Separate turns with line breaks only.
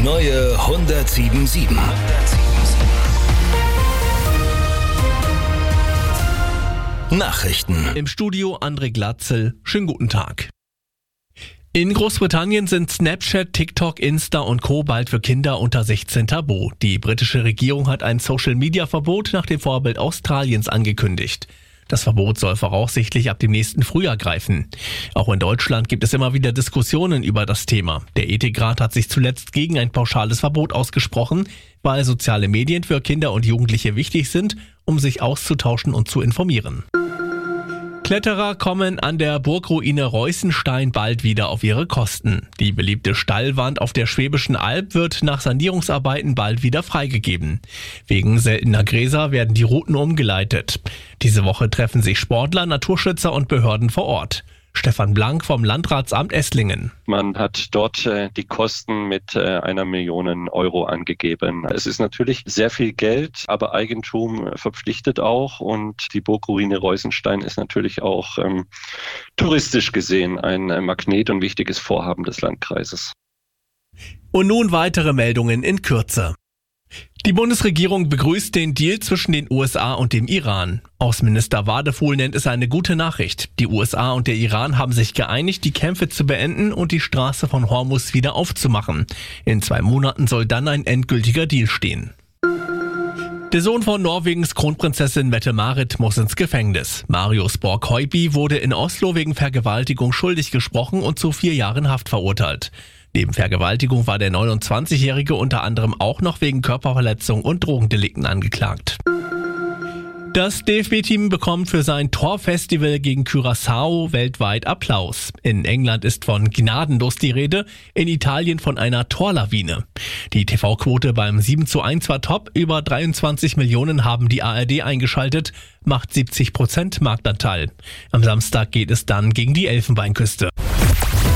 neue 107.7. Nachrichten.
Im Studio André Glatzel. Schönen guten Tag. In Großbritannien sind Snapchat, TikTok, Insta und Co. bald für Kinder unter 16 tabu. Die britische Regierung hat ein Social-Media-Verbot nach dem Vorbild Australiens angekündigt. Das Verbot soll voraussichtlich ab dem nächsten Frühjahr greifen. Auch in Deutschland gibt es immer wieder Diskussionen über das Thema. Der Ethikrat hat sich zuletzt gegen ein pauschales Verbot ausgesprochen, weil soziale Medien für Kinder und Jugendliche wichtig sind, um sich auszutauschen und zu informieren. Kletterer kommen an der Burgruine Reußenstein bald wieder auf ihre Kosten. Die beliebte Stallwand auf der Schwäbischen Alb wird nach Sanierungsarbeiten bald wieder freigegeben. Wegen seltener Gräser werden die Routen umgeleitet. Diese Woche treffen sich Sportler, Naturschützer und Behörden vor Ort. Stefan Blank vom Landratsamt Esslingen.
Man hat dort die Kosten mit 1 Million Euro angegeben. Es ist natürlich sehr viel Geld, aber Eigentum verpflichtet auch. Und die Burgruine Reußenstein ist natürlich auch touristisch gesehen ein Magnet und wichtiges Vorhaben des Landkreises.
Und nun weitere Meldungen in Kürze. Die Bundesregierung begrüßt den Deal zwischen den USA und dem Iran. Außenminister Wadefuhl nennt es eine gute Nachricht. Die USA und der Iran haben sich geeinigt, die Kämpfe zu beenden und die Straße von Hormuz wieder aufzumachen. In 2 Monaten soll dann ein endgültiger Deal stehen. Der Sohn von Norwegens Kronprinzessin Mette-Marit muss ins Gefängnis. Marius Borg-Høiby wurde in Oslo wegen Vergewaltigung schuldig gesprochen und zu 4 Jahren Haft verurteilt. Neben Vergewaltigung war der 29-Jährige unter anderem auch noch wegen Körperverletzung und Drogendelikten angeklagt. Das DFB-Team bekommt für sein Torfestival gegen Curaçao weltweit Applaus. In England ist von Gnadenlos die Rede, in Italien von einer Torlawine. Die TV-Quote beim 7:1 war top, über 23 Millionen haben die ARD eingeschaltet, macht 70% Marktanteil. Am Samstag geht es dann gegen die Elfenbeinküste.